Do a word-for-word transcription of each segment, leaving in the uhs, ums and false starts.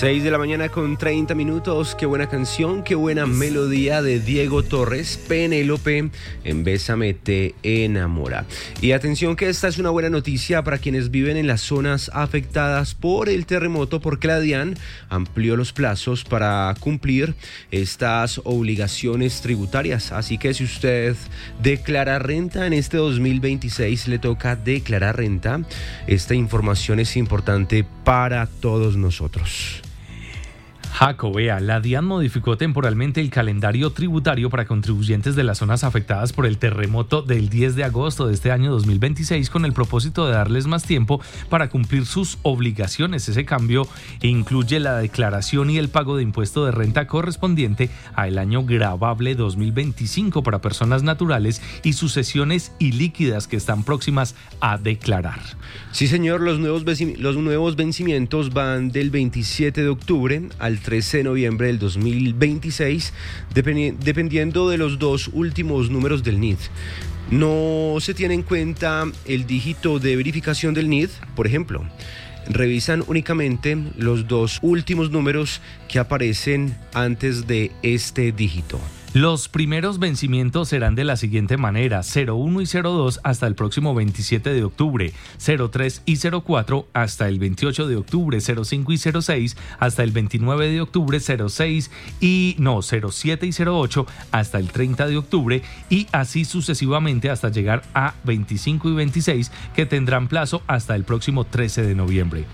seis de la mañana con treinta minutos. Qué buena canción, qué buena melodía de Diego Torres, Penélope, en Bésame te enamora. Y atención que esta es una buena noticia para quienes viven en las zonas afectadas por el terremoto, porque la DIAN amplió los plazos para cumplir estas obligaciones tributarias. Así que si usted declara renta en este dos mil veintiséis, le toca declarar renta. Esta información es importante para todos nosotros. Jaco, vea, la DIAN modificó temporalmente el calendario tributario para contribuyentes de las zonas afectadas por el terremoto del diez de agosto de este año dos mil veintiséis con el propósito de darles más tiempo para cumplir sus obligaciones. Ese cambio incluye la declaración y el pago de impuesto de renta correspondiente al año gravable dos mil veinticinco para personas naturales y sucesiones ilíquidas que están próximas a declarar. Sí, señor, los nuevos, venci- los nuevos vencimientos van del veintisiete de octubre al trece de noviembre del dos mil veintiséis, dependi- dependiendo de los dos últimos números del N I D. No se tiene en cuenta el dígito de verificación del N I D, por ejemplo. Revisan únicamente los dos últimos números que aparecen antes de este dígito. Los primeros vencimientos serán de la siguiente manera: cero uno y cero dos hasta el próximo veintisiete de octubre, cero tres y cero cuatro hasta el veintiocho de octubre, cero cinco y cero seis hasta el veintinueve de octubre, cero seis y no, cero siete y cero ocho hasta el treinta de octubre y así sucesivamente hasta llegar a veinticinco y veintiséis, que tendrán plazo hasta el próximo trece de noviembre.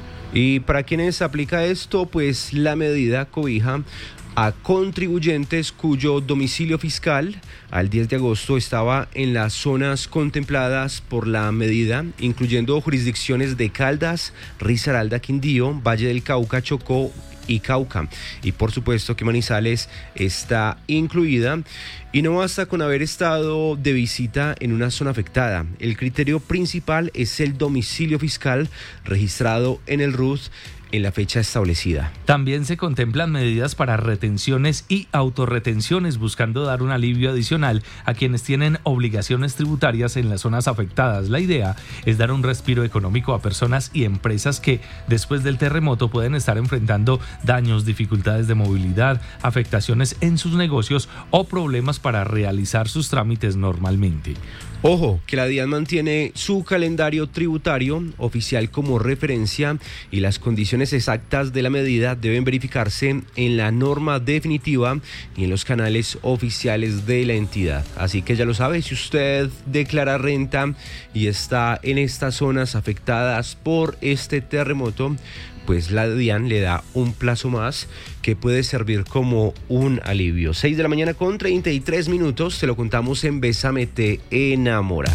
Y para quienes aplica esto, pues la medida cobija a contribuyentes cuyo domicilio fiscal al diez de agosto estaba en las zonas contempladas por la medida, incluyendo jurisdicciones de Caldas, Risaralda, Quindío, Valle del Cauca, Chocó y Cauca. Y por supuesto que Manizales está incluida. Y no basta con haber estado de visita en una zona afectada. El criterio principal es el domicilio fiscal registrado en el R U T en la fecha establecida. También se contemplan medidas para retenciones y autorretenciones, buscando dar un alivio adicional a quienes tienen obligaciones tributarias en las zonas afectadas. La idea es dar un respiro económico a personas y empresas que después del terremoto pueden estar enfrentando daños, dificultades de movilidad, afectaciones en sus negocios o problemas para realizar sus trámites normalmente. Ojo, que la DIAN mantiene su calendario tributario oficial como referencia y las condiciones exactas de la medida deben verificarse en la norma definitiva y en los canales oficiales de la entidad. Así que ya lo sabe, si usted declara renta y está en estas zonas afectadas por este terremoto, pues la DIAN le da un plazo más que puede servir como un alivio. seis de la mañana con treinta y tres minutos, te lo contamos en Bésame te enamora.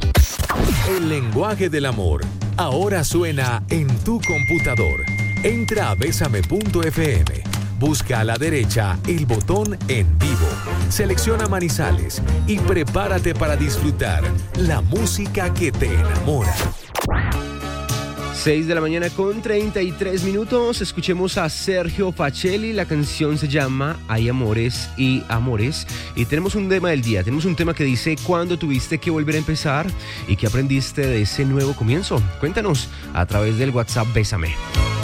El lenguaje del amor ahora suena en tu computador. Entra a bésame punto efe eme. Busca a la derecha el botón En Vivo. Selecciona Manizales y prepárate para disfrutar la música que te enamora. seis de la mañana con treinta y tres minutos, escuchemos a Sergio Facelli, la canción se llama Hay amores y amores y tenemos un tema del día, tenemos un tema que dice ¿cuándo tuviste que volver a empezar y qué aprendiste de ese nuevo comienzo? Cuéntanos a través del WhatsApp Bésame.